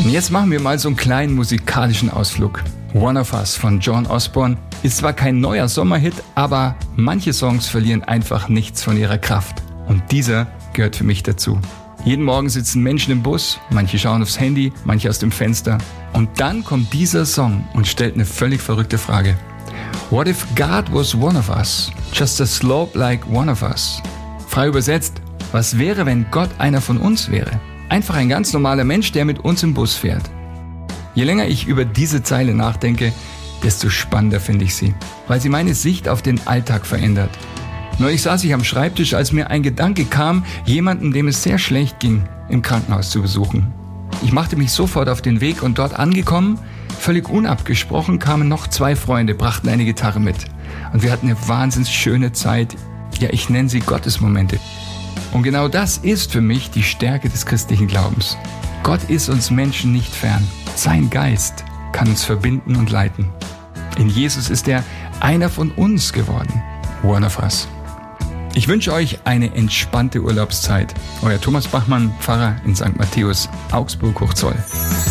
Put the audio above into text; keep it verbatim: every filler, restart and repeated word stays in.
Und jetzt machen wir mal so einen kleinen musikalischen Ausflug. One of Us von John Osborne ist zwar kein neuer Sommerhit, aber manche Songs verlieren einfach nichts von ihrer Kraft. Und dieser gehört für mich dazu. Jeden Morgen sitzen Menschen im Bus, manche schauen aufs Handy, manche aus dem Fenster. Und dann kommt dieser Song und stellt eine völlig verrückte Frage. What if God was one of us? Just a slope like one of us? Frei übersetzt, was wäre, wenn Gott einer von uns wäre? Einfach ein ganz normaler Mensch, der mit uns im Bus fährt. Je länger ich über diese Zeile nachdenke, desto spannender finde ich sie, weil sie meine Sicht auf den Alltag verändert. Neulich saß ich am Schreibtisch, als mir ein Gedanke kam, jemanden, dem es sehr schlecht ging, im Krankenhaus zu besuchen. Ich machte mich sofort auf den Weg und dort angekommen, völlig unabgesprochen, kamen noch zwei Freunde, brachten eine Gitarre mit. Und wir hatten eine wahnsinnig schöne Zeit, ja, ich nenne sie Gottesmomente. Und genau das ist für mich die Stärke des christlichen Glaubens. Gott ist uns Menschen nicht fern. Sein Geist kann uns verbinden und leiten. In Jesus ist er einer von uns geworden. One of us. Ich wünsche euch eine entspannte Urlaubszeit. Euer Thomas Bachmann, Pfarrer in Sankt Matthäus, Augsburg-Hochzoll.